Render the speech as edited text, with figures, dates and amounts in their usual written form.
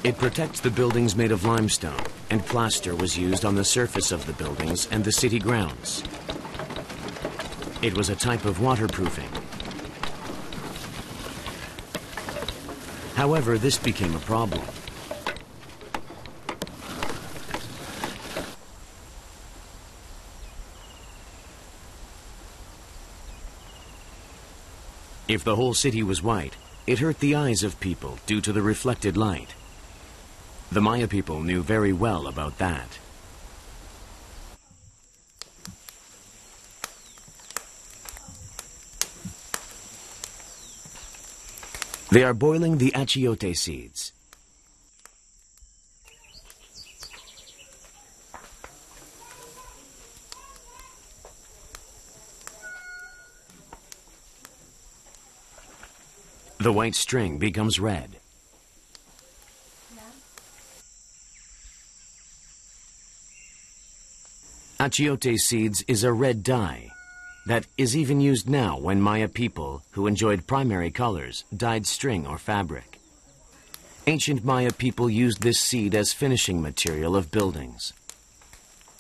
It protects the buildings made of limestone, and plaster was used on the surface of the buildings and the city grounds. It was a type of waterproofing. However, this became a problem. If the whole city was white, it hurt the eyes of people due to the reflected light. The Maya people knew very well about that. They are boiling the achiote seeds. The white string becomes red. Achiote seeds is a red dye that is even used now when Maya people, who enjoyed primary colors, dyed string or fabric. Ancient Maya people used this seed as finishing material of buildings.